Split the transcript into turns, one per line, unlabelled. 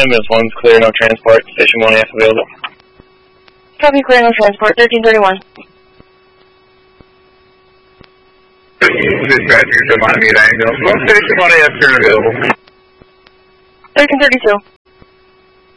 ambulance 1's clear, no transport. Station 1AF available.
Copy, clear, no transport. 1331.
Dispatcher to Miami Station 1AF, turn available.
1332.